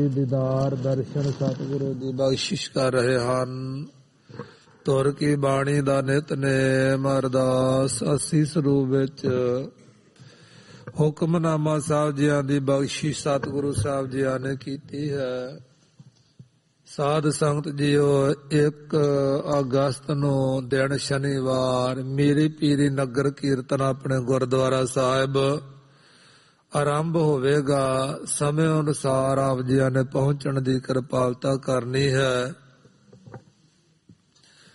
ਦੀਦਾਰ ਦਰਸ਼ਨ ਸਤਿਗੁਰੂ ਦੀ ਬਖਸ਼ਿਸ਼ ਕਰ ਰਹੇ ਹਨ। ਤੁਰ ਕੀ ਬਾਣੀ ਦਾ ਨਿਤਨੇਮ ਅਰਦਾਸ ਅਸੀ ਸਰੂਪ ਵਿੱਚ ਹੁਕਮਨਾਮਾ ਸਾਹਿਬ ਜੀਆਂ ਦੀ ਬਖਸ਼ਿਸ਼ ਸਤਿਗੁਰੂ ਸਾਹਿਬ ਜੀਆਂ ਨੇ ਕੀਤੀ ਹੈ। ਸਾਧ ਸੰਗਤ ਜੀਓ, 1 ਅਗਸਤ ਨੂੰ ਦਿਨ ਸ਼ਨੀਵਾਰ ਮੀਰੀ ਪੀਰੀ ਨਗਰ ਕੀਰਤਨ ਆਪਣੇ ਗੁਰਦੁਆਰਾ ਸਾਹਿਬ ਆਰੰਭ ਹੋਵੇਗਾ। ਸਮੇਂ ਅਨੁਸਾਰ ਆਪ ਜੀਆਂ ਨੇ ਪਹੁੰਚਣ ਦੀ ਕਿਰਪਾਲਤਾ ਕਰਨੀ ਹੈ।